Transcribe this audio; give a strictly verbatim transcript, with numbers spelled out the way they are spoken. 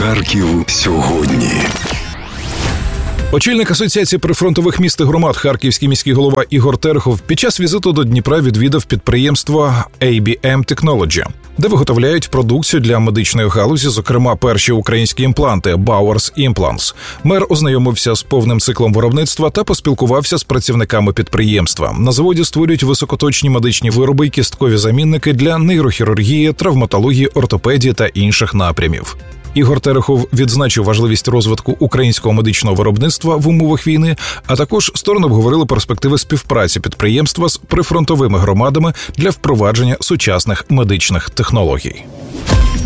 Харків сьогодні. Очільник Асоціації прифронтових міст і громад харківський міський голова Ігор Терехов під час візиту до Дніпра відвідав підприємство ей бі ем Technology, де виготовляють продукцію для медичної галузі, зокрема перші українські імпланти Bowers Implants. Мер ознайомився з повним циклом виробництва та поспілкувався з працівниками підприємства. На заводі створюють високоточні медичні вироби й кісткові замінники для нейрохірургії, травматології, ортопедії та інших напрямів. Ігор Терехов відзначив важливість розвитку українського медичного виробництва в умовах війни, а також сторони обговорили перспективи співпраці підприємства з прифронтовими громадами для впровадження сучасних медичних технологій.